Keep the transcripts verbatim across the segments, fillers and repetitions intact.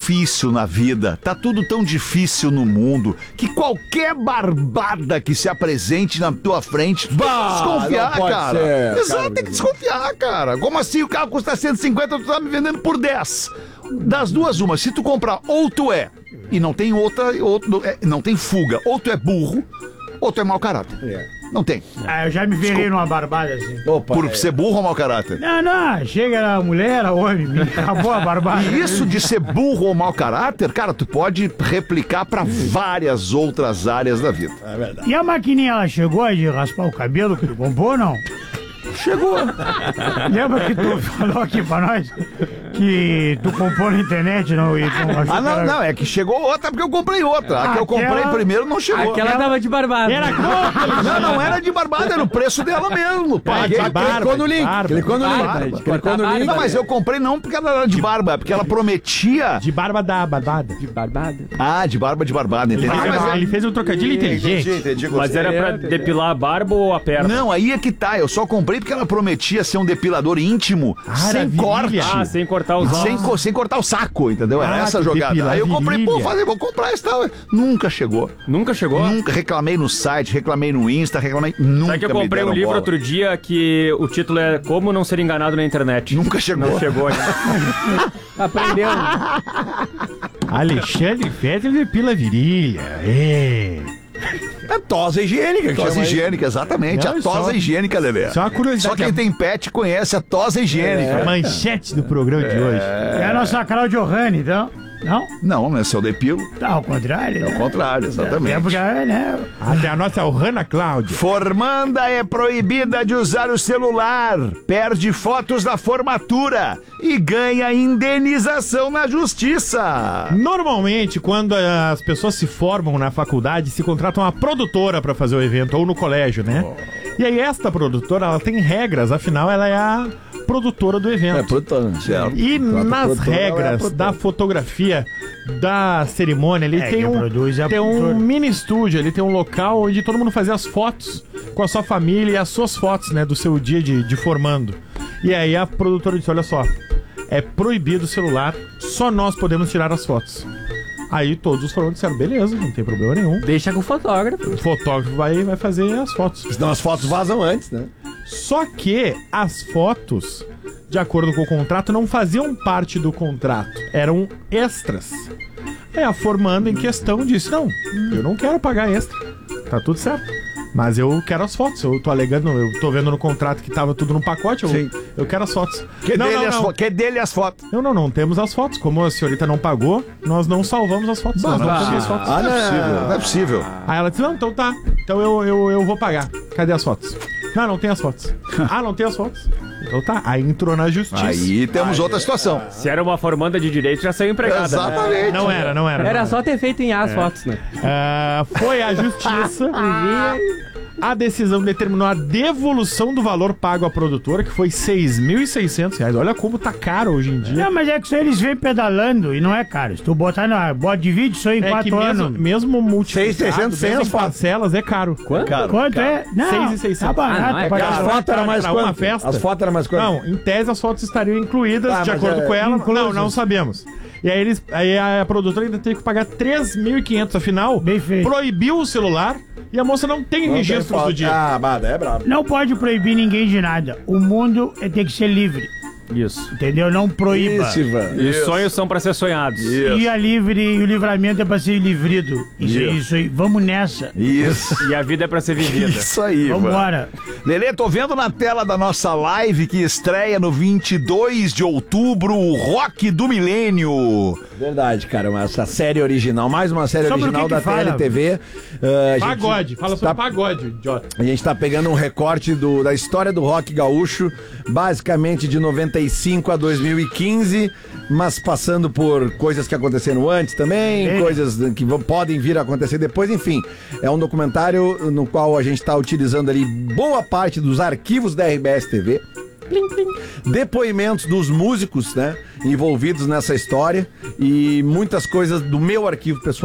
difícil na vida, tá tudo tão difícil no mundo, que qualquer barbada que se apresente na tua frente, tu tem que desconfiar, cara. Ser, Exato, cara, tem que desconfiar, cara. Como assim o carro custa cento e cinquenta, tu tá me vendendo por dez? Das duas, uma, se tu comprar, ou tu é, e não tem outra, outro, é, não tem fuga, ou tu é burro, ou tu é mau caráter. É. Não tem. Ah, eu já me verei numa barbada assim. Opa, Por é. ser burro ou mau caráter? Não, não. Chega a mulher, a homem, me acabou a barbada. E isso de ser burro ou mau caráter, cara, tu pode replicar pra várias outras áreas da vida. É verdade. E a maquininha, ela chegou de raspar o cabelo que tu comprou ou não? Chegou. Lembra que tu falou aqui pra nós que tu comprou na internet, não? E tu ah, não, era... não, é que chegou outra porque eu comprei outra. A que eu comprei primeiro não chegou. Aquela tava de barbada. Era Não, não era de barbada, era o preço dela mesmo. Paguei, ah, barba, clicou no link. Barba, clicou no barba, link. Clicou no link. Não, mas eu comprei não porque ela era de barba, porque ela prometia... De barba da barbada. De barbada. Ah, de barba de barbada, entendeu? Ah, mas ele fez um trocadilho inteligente. Entendi, entendi, mas era pra depilar a barba ou a perna? Não, aí é que tá. Eu só comprei porque ela prometia ser um depilador íntimo, ah, sem corte. Ah, sem cortar os sem, co sem cortar o saco, entendeu? Era ah, essa a jogada. Aí eu comprei, pô, fazer, vou comprar esse tal. Nunca chegou. Nunca chegou? Nunca. Reclamei no site, reclamei no Insta, reclamei. Nunca. Sabe que eu comprei um livro bola. outro dia que o título é Como Não Ser Enganado na Internet. Nunca chegou. Não chegou, né? Aprendeu. Alexandre Fetter depila a virilha. É. É tosa higiênica. Tosa higiênica, exatamente. Não, a tosa só, higiênica, Lelê. Só uma curiosidade. Só quem tem pet conhece a tosa higiênica. É. A manchete do programa é. de hoje. É a nossa Cláudia Johanne, então. Não? Não, né? Se eu depilo. Tá, ao contrário. É ao né? contrário, exatamente. É porque, né? Até a nossa Ohana Cláudia. Formanda é proibida de usar o celular, perde fotos da formatura e ganha indenização na justiça. Normalmente, quando as pessoas se formam na faculdade, se contratam uma produtora pra fazer o evento, ou no colégio, né? Oh. E aí esta produtora, ela tem regras, afinal ela é a produtora do evento. É, produtora, certo. E nas regras é da fotografia da cerimônia, ele é, tem, um, é tem um mini estúdio, ele tem um local onde todo mundo fazia as fotos com a sua família e as suas fotos, né, do seu dia de, de formando. E aí a produtora disse, olha só, é proibido o celular, só nós podemos tirar as fotos. Aí todos os foram disseram, beleza, não tem problema nenhum. Deixa com o fotógrafo. O fotógrafo vai, vai fazer as fotos. Senão as fotos vazam antes, né? Só que as fotos, de acordo com o contrato, não faziam parte do contrato. Eram extras. Aí a formanda em questão disse, não, eu não quero pagar extra. Tá tudo certo. Mas eu quero as fotos. Eu tô alegando, eu tô vendo no contrato que tava tudo no pacote. Eu, eu quero as fotos. Que, não, dele não, as não. Fo que dele as fotos? Não, não, não temos as fotos. Como a senhorita não pagou, nós não salvamos as fotos. Bah, nós não temos as fotos. Ah, não é possível. Não é possível. Aí ela disse, não, então tá. Então eu, eu, eu vou pagar. Cadê as fotos? Não, não tem as fotos. Ah, não tem as fotos. Então tá. Aí entrou na justiça. Aí temos Aí, outra situação. Se era uma formanda de direito, já saiu empregada. Exatamente. Né? Não era, não era. Era não só ter feito em A as é. fotos, né? Uh, foi a justiça. A decisão determinou a devolução do valor pago à produtora, que foi seis mil e seiscentos reais. Olha como tá caro hoje em dia. Não, mas é que eles vêm pedalando e não é caro. Se tu botar na bota de vídeo, só em é quatro mesmo, anos. Mesmo multiplicado, mesmo em parcelas, é caro. Quanto? Caro, Quanto caro. é? Não, seis mil e seiscentos. Tá barato. Ah, não, é pra caro. As fotos eram mais quanto? Uma festa? As fotos eram mais quanto? Não, em tese as fotos estariam incluídas, ah, de acordo é com ela. inclusas. Não, não sabemos. E aí, eles, aí a produtora ainda teve que pagar três mil e quinhentos, afinal, bem feito. Proibiu o celular e a moça não tem não registros do dia. Ah, bada, é brabo. Não pode proibir ninguém de nada. O mundo é, tem que ser livre. Isso. Entendeu? Não proíba. Isso, Ivan. E os sonhos são pra ser sonhados. Isso. E a livre e o livramento é pra ser livrido. Isso, isso. isso aí. Vamos nessa. Isso. E a vida é pra ser vivida. Isso aí, Ivan. Vambora. Lelê, tô vendo na tela da nossa live que estreia no vinte e dois de outubro o Rock do Milênio. Verdade, cara. Essa série original, mais uma série sobre original que que da fala? T L T V. Uh, Pagode, fala sobre tá... pagode, idiota. A gente tá pegando um recorte do, da história do rock gaúcho, basicamente de noventa e cinco a dois mil e quinze, mas passando por coisas que aconteceram antes também, é. coisas que podem vir a acontecer depois, enfim. É um documentário no qual a gente tá utilizando ali boa parte dos arquivos da R B S T V. Plim, plim. Depoimentos dos músicos, né, envolvidos nessa história e muitas coisas do meu arquivo pessoal.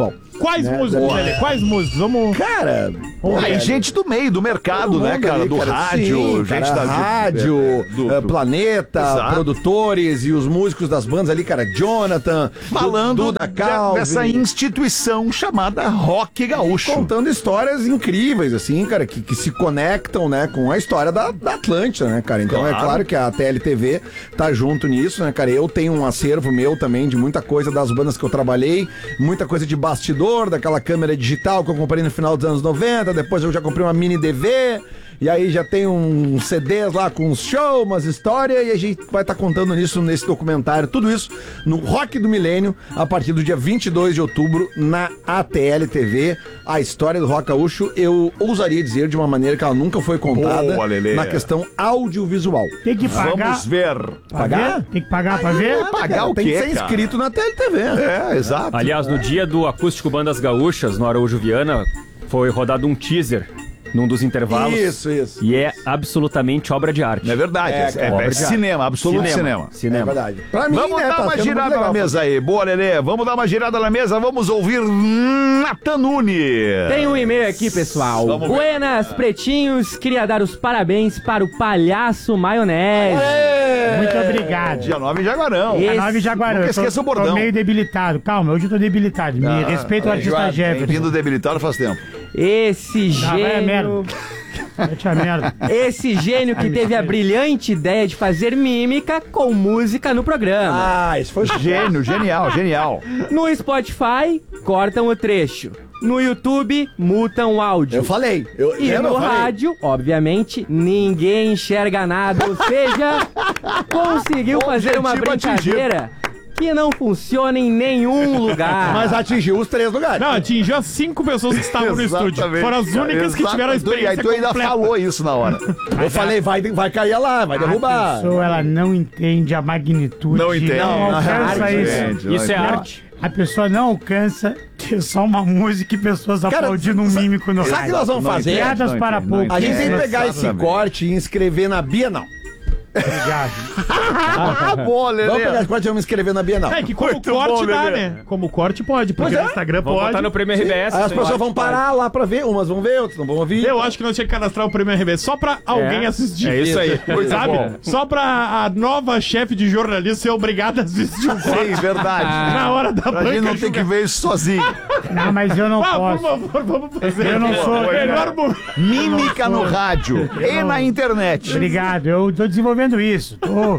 Quais né, músicas, da- Lelê? Quais músicas? Vamos... Cara, Tem gente do meio, do mercado, todo né, mundo cara? ali, Do cara. rádio, Sim, gente cara, da rádio, é, do- eh, do- Planeta, Exato. produtores e os músicos das bandas ali, cara, Jonathan, falando Duda de- Calvi, dessa instituição chamada Rock Gaúcho. contando histórias incríveis, assim, cara, que, que se conectam, né, com a história da, da Atlântida, né, cara? Então Claro. é claro que a T L T V tá junto nisso, né, cara? Eu tenho um acervo meu também de muita coisa das bandas que eu trabalhei, muita coisa de bastidor, daquela câmera digital que eu comprei no final dos anos noventa, depois eu já comprei uma mini D V, e aí já tem uns C Ds lá com uns shows, umas histórias, e a gente vai estar contando nisso nesse documentário, tudo isso no Rock do Milênio, a partir do dia vinte e dois de outubro, na A T L T V. A história do Rock Gaúcho, eu ousaria dizer de uma maneira que ela nunca foi contada, Boa, Lelê. na questão audiovisual. Tem que pagar. Vamos ver. pra Pagar? ver? Tem que pagar pra ver? Pagar o Tem quê, que ser cara? inscrito na T L T V. É, exato. Aliás, no dia do Acústico Bandas Gaúchas, no Araújo Viana, foi rodado um teaser num dos intervalos. Isso, isso. E é absolutamente obra de arte. É verdade. É, É, cara, é, obra de cinema, absoluto cinema. É Cinema. verdade. Pra mim, Vamos né, dar tá uma sendo muito girada legal. na mesa aí. Boa, Lelê. Vamos dar uma girada na mesa. Vamos ouvir Natan Nunes. Tem um e-mail aqui, pessoal. Vamos ver. Buenas, pretinhos. Queria dar os parabéns para o Palhaço Maionese. Muito obrigado. Dia nove em Jaguarão. Esse- A nove Jaguarão. nunca eu tô- esqueça o bordão. Tô meio debilitado. Calma, hoje eu tô debilitado. Me Ah, respeita o aí, artista Jefferson. Bem-vindo debilitado faz tempo. Esse Ah, vai a gênio. merda. Mete a merda. Esse gênio que teve a brilhante ideia de fazer mímica com música no programa. Ah, isso foi Gênio, genial, genial. No Spotify, cortam o trecho. No YouTube, mutam o áudio. Eu falei. Eu, E lembra? no Eu falei. rádio, obviamente, ninguém enxerga nada. Ou seja, conseguiu fazer uma Objetivo brincadeira que não funciona em nenhum lugar. Mas atingiu os três lugares. Não, atingiu as cinco pessoas que estavam no estúdio. Exatamente, Foram as cara, únicas que tiveram a exatamente. experiência E aí tu ainda completa. falou isso na hora. Eu falei, vai, vai cair lá, vai A derrubar. pessoa, ela não entende a magnitude. Não entende. Não Não, alcança não isso. entende, não Isso é entende. arte. A pessoa não alcança ter só uma música e pessoas Cara, aplaudindo um sa- mímico no sabe o rádio. que nós vamos Não fazer? entende, Piadas não para entende, poucos. não A gente entende. tem que pegar Exatamente. esse corte e inscrever na Bienal. Obrigado. Ah, boa, Lelê. Vamos pegar esse corte e vamos inscrever na Bienal. É que como Muito corte bom, dá, Lelê. né? Como corte pode, porque Pois é. no Instagram Vamos pode. botar no Prêmio R B S. Aí as isso aí. pessoas vão parar lá pra ver, umas vão ver, outras não vão ouvir. Eu acho que nós tínhamos que cadastrar o Prêmio R B só pra alguém É. assistir. É isso aí. Muito Sabe? bom. Só pra a nova chefe de jornalismo ser obrigada a assistir o corte Sim, verdade. na hora da Pra gente banca. não ter que ver isso sozinho. Não, mas eu não Ah, por posso. favor, vamos fazer. Eu não sou- Melhor momento. Mímica no rádio e na internet. Obrigado, eu tô desenvolvendo isso. Tô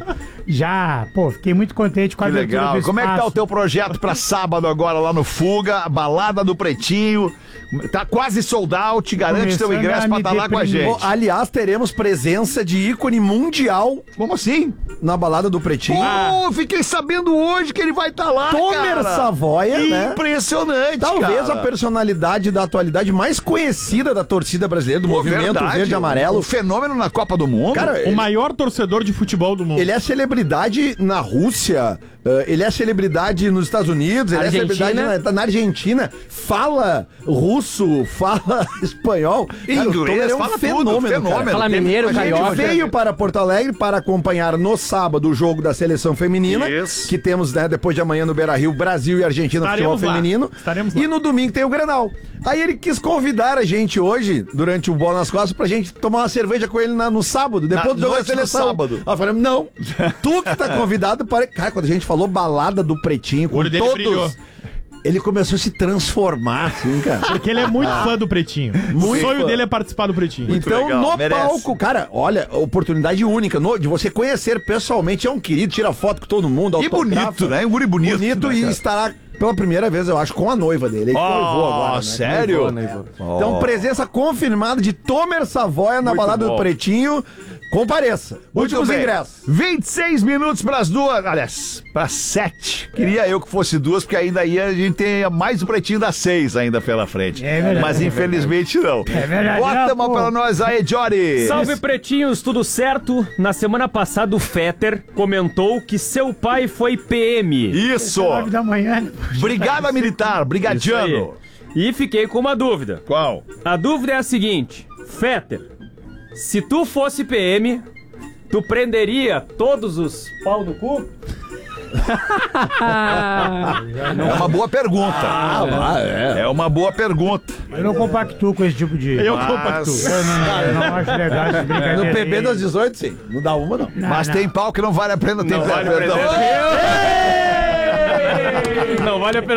já, pô, fiquei muito contente com a Que abertura legal. do Como é que tá o espaço. teu projeto pra sábado agora lá no Fuga, a Balada do Pretinho? Tá quase sold out, garante teu Começando ingresso a pra me estar lá com a deprimir. gente. Pô, aliás, teremos presença de ícone mundial Como assim? na balada do Pretinho. Pô, fiquei sabendo hoje que ele vai estar lá, Tomer cara. Savoia, né? Impressionante, Talvez cara. a personalidade da atualidade mais conhecida da torcida brasileira, do Pô, movimento verdade, verde e amarelo. Um fenômeno na Copa do Mundo. Cara, O maior torcedor de futebol do mundo. ele é celebridade na Rússia, eh, ele é celebridade nos Estados Unidos, ele Argentina. é celebridade na, na Argentina, fala russo, fala espanhol. Cara, o Tomer Inglês, é um fala tudo, fenômeno, fenômeno. cara. Fala Teve- mineiro, a gente carioca. Veio para Porto Alegre para acompanhar no sábado o jogo da seleção feminina, Isso. que temos, né, depois de amanhã no Beira-Rio, Brasil e Argentina Estaremos futebol lá. feminino. Estaremos lá. E no domingo tem o Grenal. Aí ele quis convidar a gente hoje, durante o Bola nas Costas, pra gente tomar uma cerveja com ele na- no sábado, depois Na do jogo da noite do seleção. sábado. Aí eu falei, não, tu que tá convidado para... Cara, quando a gente falou balada do Pretinho, com olho dele todos... brilhou. Ele começou a se transformar, assim, cara. Porque ele é muito fã do Pretinho. o Muito sonho fã. dele é participar do Pretinho. Então, legal, no merece. palco, cara, olha, oportunidade única no- de você conhecer pessoalmente. É um querido, tira foto com todo mundo, E autografa. bonito, né? Um guri bonito. Bonito né, e cara? estará pela primeira vez, eu acho, com a noiva dele. Ele Oh, noivou agora, né? sério? Então, presença confirmada de Tomer Savoia na Muito balada bom. do Pretinho. Compareça. Últimos bem. ingressos. vinte e seis minutos pras duas, aliás, pras sete. Queria eu que fosse duas, porque ainda ia, a gente tem mais o Pretinho das seis ainda pela frente. É verdade. Mas infelizmente não. É verdade. Bota Não, uma pô. pra nós aí, Jory. Salve, pretinhos, tudo certo? Na semana passada, o Fetter comentou que seu pai foi P M. Isso. Nove da manhã. né? Brigada Militar, brigadiano. E fiquei com uma dúvida. Qual? A dúvida é a seguinte: Fetter, se tu fosse P M, tu prenderia todos os pau no cu? É uma boa pergunta. Ah, é. É uma boa pergunta. Eu não compactuo com esse tipo de... Eu Mas- compactuo. Eu não, eu não acho legal esse brincadeira. No P B aí. das dezoito, sim. Não dá uma, não. Não, Mas não. tem pau que não vale a pena ter Não vale a perdão. pena. Não vale a pena.